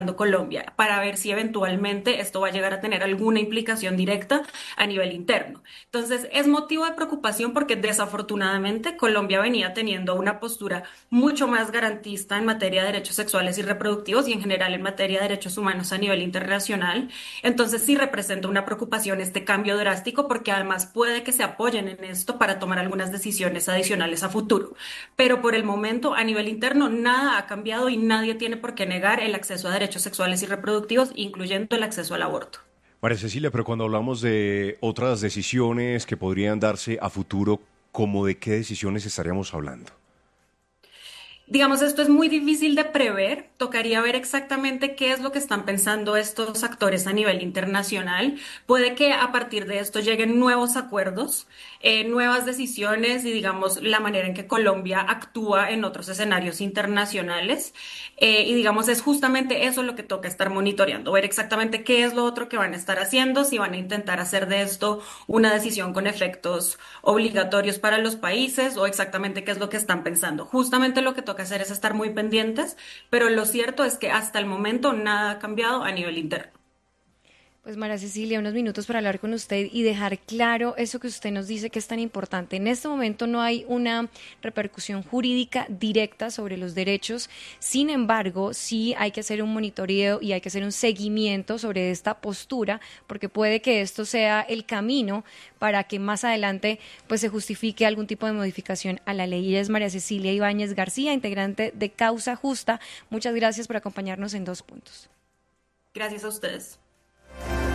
Colombia para ver si eventualmente esto va a llegar a tener alguna implicación directa a nivel interno. Entonces, es motivo de preocupación porque desafortunadamente Colombia venía teniendo una postura mucho más garantista en materia de derechos sexuales y reproductivos y en general en materia de derechos humanos a nivel internacional. Entonces, sí representa una preocupación este cambio drástico porque además puede que se apoyen en esto para tomar algunas decisiones adicionales a futuro. Pero por el momento, a nivel interno, nada ha cambiado y nadie tiene por qué negar el acceso a derechos sexuales y reproductivos, incluyendo el acceso al aborto. María Cecilia, pero cuando hablamos de otras decisiones que podrían darse a futuro, ¿cómo de qué decisiones estaríamos hablando? Digamos, esto es muy difícil de prever. Tocaría ver exactamente qué es lo que están pensando estos actores a nivel internacional. Puede que a partir de esto lleguen nuevos acuerdos, nuevas decisiones y, digamos, la manera en que Colombia actúa en otros escenarios internacionales. Y, digamos, es justamente eso lo que toca estar monitoreando, ver exactamente qué es lo otro que van a estar haciendo, si van a intentar hacer de esto una decisión con efectos obligatorios para los países o exactamente qué es lo que están pensando. Justamente lo que toca hacer es estar muy pendientes, pero lo cierto es que hasta el momento nada ha cambiado a nivel interno. Pues María Cecilia, unos minutos para hablar con usted y dejar claro eso que usted nos dice que es tan importante. En este momento no hay una repercusión jurídica directa sobre los derechos, sin embargo, sí hay que hacer un monitoreo y hay que hacer un seguimiento sobre esta postura, porque puede que esto sea el camino para que más adelante pues se justifique algún tipo de modificación a la ley. Ella es María Cecilia Ibáñez García, integrante de Causa Justa. Muchas gracias por acompañarnos en Dos Puntos. Gracias a ustedes.